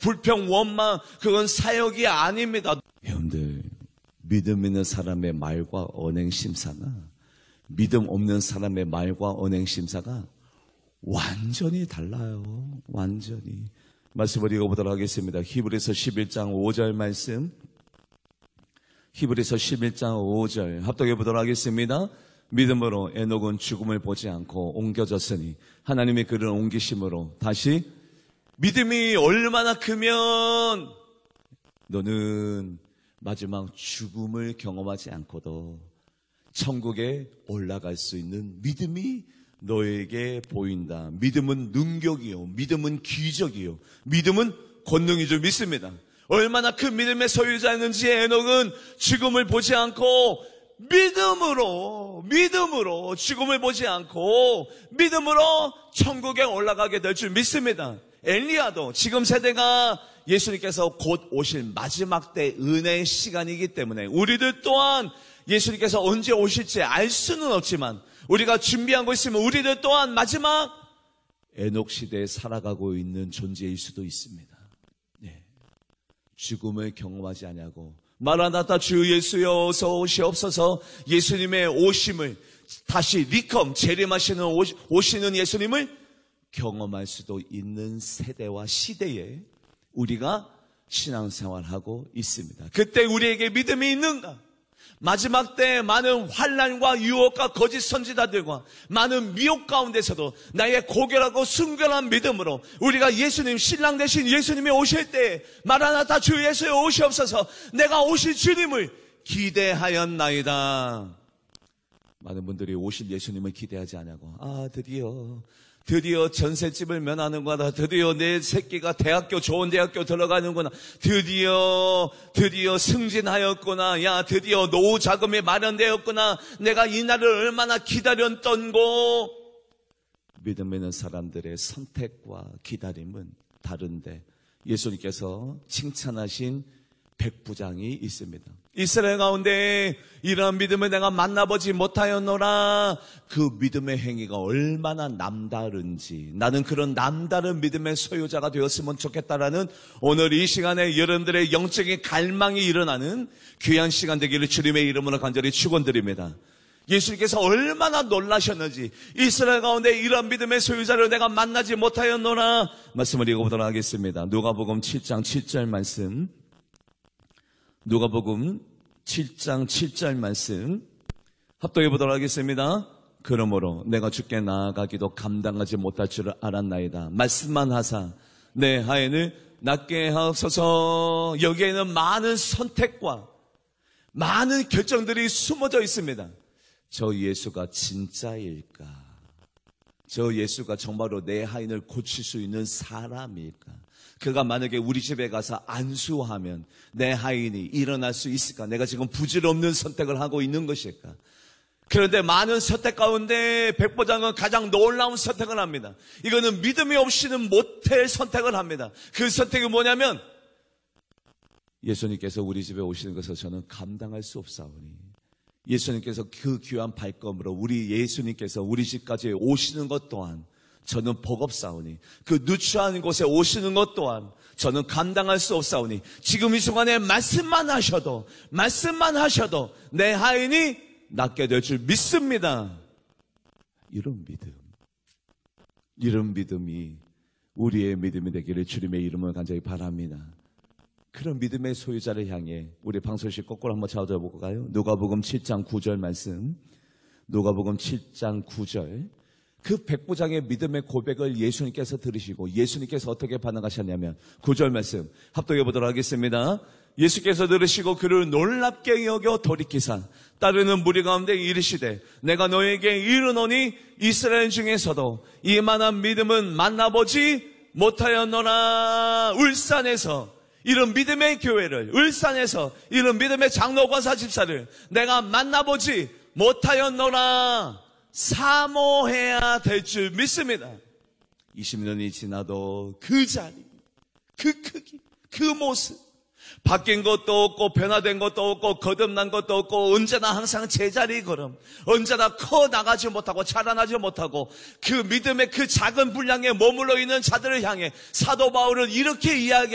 불평, 원망, 그건 사역이 아닙니다. 여러분들, 믿음 있는 사람의 말과 언행 심사나 믿음 없는 사람의 말과 언행 심사가 완전히 달라요. 완전히. 말씀을 읽어보도록 하겠습니다. 히브리서 11장 5절 말씀. 히브리서 11장 5절 합독해 보도록 하겠습니다. 믿음으로 에녹은 죽음을 보지 않고 옮겨졌으니 하나님이 그를 옮기심으로 다시 믿음이 얼마나 크면 너는 마지막 죽음을 경험하지 않고도 천국에 올라갈 수 있는 믿음이 너에게 보인다. 믿음은 능력이요, 믿음은 기적이요, 믿음은 권능이죠. 믿습니다. 얼마나 큰 믿음의 소유자였는지 에녹은 죽음을 보지 않고 믿음으로 죽음을 보지 않고 믿음으로 천국에 올라가게 될 줄 믿습니다. 엘리야도 지금 세대가 예수님께서 곧 오실 마지막 때 은혜의 시간이기 때문에 우리들 또한 예수님께서 언제 오실지 알 수는 없지만 우리가 준비하고 있으면 우리들 또한 마지막 에녹 시대에 살아가고 있는 존재일 수도 있습니다. 네. 죽음을 경험하지 않냐고 마라나타 주 예수여 어서 오시옵소서. 예수님의 오심을 다시 리컴 재림하시는 오시는 예수님을 경험할 수도 있는 세대와 시대에 우리가 신앙생활하고 있습니다. 그때 우리에게 믿음이 있는가? 마지막 때 많은 환난과 유혹과 거짓 선지자들과 많은 미혹 가운데서도 나의 고결하고 순결한 믿음으로 우리가 예수님, 신랑 되신 예수님이 오실 때 마라나타 주 예수여 오시옵소서. 내가 오실 주님을 기대하였나이다. 많은 분들이 오실 예수님을 기대하지 않냐고. 드디어 전셋집을 면하는구나. 드디어 내 새끼가 좋은 대학교 들어가는구나. 드디어 승진하였구나. 야, 드디어 노후 자금이 마련되었구나. 내가 이 날을 얼마나 기다렸던고. 믿음 있는 사람들의 선택과 기다림은 다른데 예수님께서 칭찬하신 백부장이 있습니다. 이스라엘 가운데 이러한 믿음을 내가 만나보지 못하였노라. 그 믿음의 행위가 얼마나 남다른지, 나는 그런 남다른 믿음의 소유자가 되었으면 좋겠다라는 오늘 이 시간에 여러분들의 영적인 갈망이 일어나는 귀한 시간 되기를 주님의 이름으로 간절히 축원드립니다. 예수님께서 얼마나 놀라셨는지, 이스라엘 가운데 이런 믿음의 소유자를 내가 만나지 못하였노라. 말씀을 읽어보도록 하겠습니다. 누가복음 7장 7절 말씀. 누가복음 7장 7절 말씀 합독해 보도록 하겠습니다. 그러므로 내가 주께 나아가기도 감당하지 못할 줄 알았나이다. 말씀만 하사 내 하인을 낫게 하옵소서. 여기에는 많은 선택과 많은 결정들이 숨어져 있습니다. 저 예수가 진짜일까? 저 예수가 정말로 내 하인을 고칠 수 있는 사람일까? 그가 만약에 우리 집에 가서 안수하면 내 하인이 일어날 수 있을까? 내가 지금 부질없는 선택을 하고 있는 것일까? 그런데 많은 선택 가운데 백부장은 가장 놀라운 선택을 합니다. 이거는 믿음이 없이는 못할 선택을 합니다. 그 선택이 뭐냐면 예수님께서 우리 집에 오시는 것을 저는 감당할 수 없사오니, 예수님께서 그 귀한 발걸음으로 우리 예수님께서 우리 집까지 오시는 것 또한 저는 버겁사오니, 그 누추한 곳에 오시는 것 또한 저는 감당할 수 없사오니, 지금 이 순간에 말씀만 하셔도 내 하인이 낫게 될 줄 믿습니다. 이런 믿음이 우리의 믿음이 되기를 주님의 이름을 간절히 바랍니다. 그런 믿음의 소유자를 향해 우리 방송실 거꾸로 한번 찾아볼까요? 누가복음 7장 9절 말씀. 누가복음 7장 9절. 그 백부장의 믿음의 고백을 예수님께서 들으시고 예수님께서 어떻게 반응하셨냐면 9절 말씀 합독해 보도록 하겠습니다. 예수께서 들으시고 그를 놀랍게 여겨 돌이키사 따르는 무리 가운데 이르시되 내가 너에게 이르노니 이스라엘 중에서도 이만한 믿음은 만나보지 못하였노라. 울산에서 이런 믿음의 교회를, 울산에서 이런 믿음의 장로 권사 집사를 내가 만나보지 못하였노라. 사모해야 될 줄 믿습니다. 20년이 지나도 그 자리, 그 크기, 그 모습, 바뀐 것도 없고 변화된 것도 없고 거듭난 것도 없고 언제나 항상 제자리 걸음, 언제나 커 나가지 못하고 자라나지 못하고 그 믿음의 그 작은 분량에 머물러 있는 자들을 향해 사도 바울은 이렇게 이야기합니다.